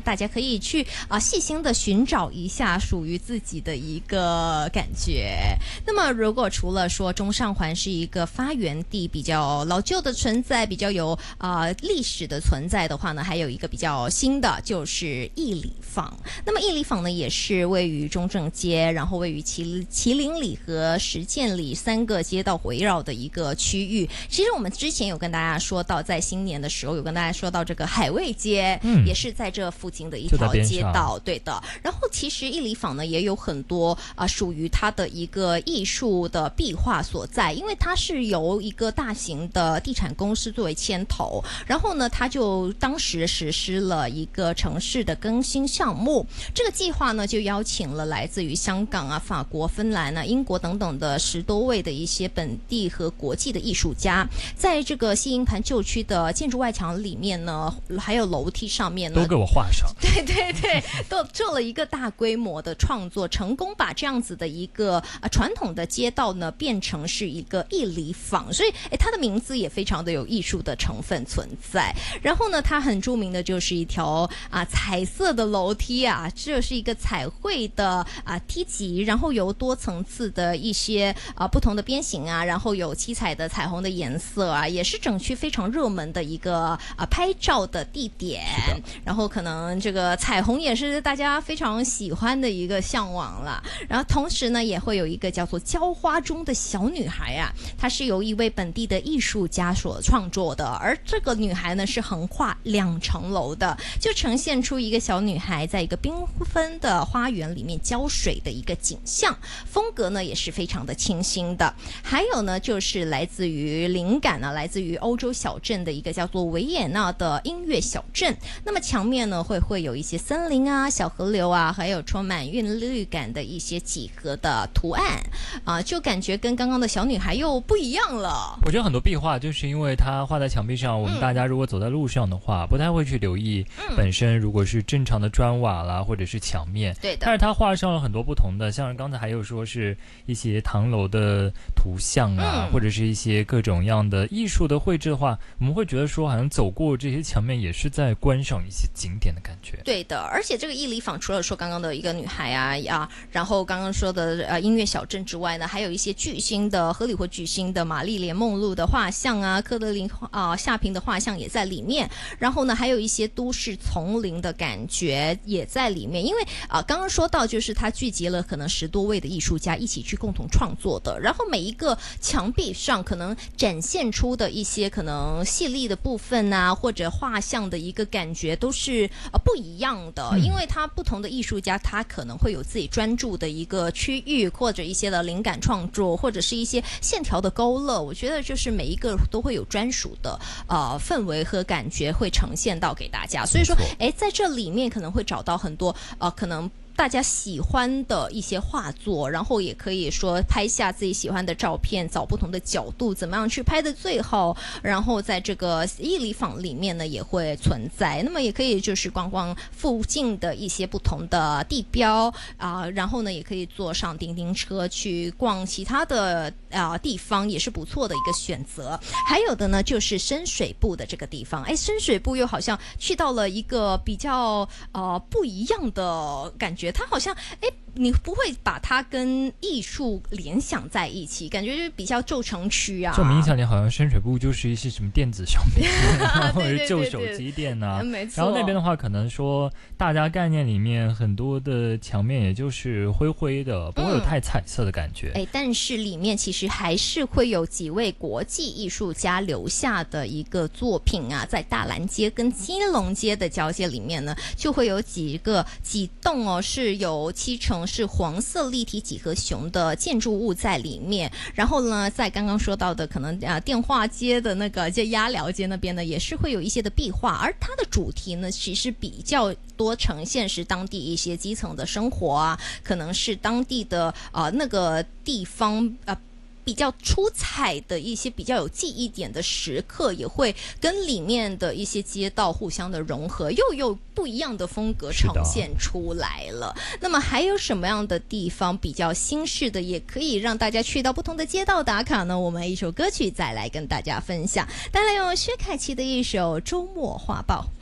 大家可以去细心的寻找一下属于自己的一个感觉。那么如果除了说中上环是一个发源地比较老旧的存在，比较有历史的存在的话呢，还有一个比较新的就是义礼坊。那么义礼坊呢也是位于中正街，然后位于麒麟里和实践里3个街道围绕的一个区域。其实我们之前有跟大家说到，在新年的时候有跟大家说到这个海味街，也是在这附近的一条街道，对的。然后其实义礼坊呢也有很多属于它的一个艺术的壁画所在，因为它是由一个大型的地产公司作为牵头，然后呢它就当时实施了一个城市的更新项目。这个计划呢就邀请了来自于香港啊、法国、芬兰啊、英国等等的10多位的一些本地和国际的艺术家，在这个西营盘旧区的建筑外墙里面呢，还有楼梯上面呢， 都给我画上。 对对对，都做了一个大规模的创作，成功把这样子的一个传统的街道呢变成是一个义礼坊，所以它的名字也非常的有艺术的成分存在。然后呢，它很著名的就是一条彩色的楼梯啊，这是一个彩绘的梯级，然后有多层次的一些不同的边形啊，然后有七彩的彩虹的颜色啊，也是整区非常热门的一个拍照的地点。然后可能这个彩虹也是大家非常喜欢的一个向往了。然后同时呢，也会有一个叫做浇花中的小女孩啊，她是由一位本地的艺术家所创作的，而这个女孩呢是横跨2层楼的，就呈现出一个小女孩在一个缤纷的花园里面浇水的一个景象，风格呢也是非常的清新的。还有呢，就是来自于灵感呢，来自于欧洲小镇的一个叫做维也纳的音乐小镇。那么墙面呢会有一些森林啊、小河流啊，还有充满韵律感的一些几何的图案就感觉跟刚刚的小女孩又不一样了。 我觉得很多壁画就是因为它画在墙壁上，我们大家如果走在路上的话，不太会去留意本身如果是正常的砖瓦啦，或者是墙面， 对的。 但是它画上了很多不同的，像刚才还有说是一些唐楼的图像啊，或者是一些各种样的艺术的绘制的话，我们会觉得说好像走过这些墙面也是在观赏一些景点的感觉。 对的，而且这个义礼坊除了说刚刚的一个女孩然后刚刚说的音乐小镇之外呢，还有一些巨星的荷里活巨星的玛丽莲梦露的画像啊，科德琳夏平的画像也在里面。然后呢，还有一些都市丛林的感觉也在里面，因为刚刚说到就是它聚集了可能10多位的艺术家一起去共同创作的，然后每一个墙壁上可能展现出的一些可能细腻的部分啊，或者画像的一个感觉都是不一样的，因为它不同的艺术家他可能会有自己专注的一个区域，或者一些的灵感创作，或者是一些线条的勾勒，我觉得就是每一个都会有专属的氛围和感觉会呈现到给大家。所以说在这里面可能会找到很多可能大家喜欢的一些画作，然后也可以说拍下自己喜欢的照片，找不同的角度怎么样去拍的最好，然后在这个义礼坊里面呢也会存在。那么也可以就是逛逛附近的一些不同的地标然后呢也可以坐上叮叮车去逛其他的地方，也是不错的一个选择。还有的呢就是深水埗的这个地方，深水埗又好像去到了一个比较不一样的感觉，它好像你不会把它跟艺术联想在一起，感觉就是比较旧城区啊。 这种印象里好像深水埗就是一些什么电子商品或者是旧手机店啊， 没错。 然后那边的话可能说大家概念里面很多的墙面也就是灰灰的，不会有太彩色的感觉。 但是里面其实还是会有几位国际艺术家留下的一个作品啊，在大兰街跟基隆街的交界里面呢，就会有几栋是有7成是黄色立体几何熊的建筑物在里面。然后呢，在刚刚说到的可能电话街的那个鸭寮街那边呢，也是会有一些的壁画，而它的主题呢，其实比较多呈现是当地一些基层的生活啊，可能是当地的那个地方比较出彩的一些比较有记忆点的时刻，也会跟里面的一些街道互相的融合，又有不一样的风格呈现出来了。那么还有什么样的地方比较新式的，也可以让大家去到不同的街道打卡呢？我们一首歌曲再来跟大家分享，带来有薛凯琪的一首《周末画报》。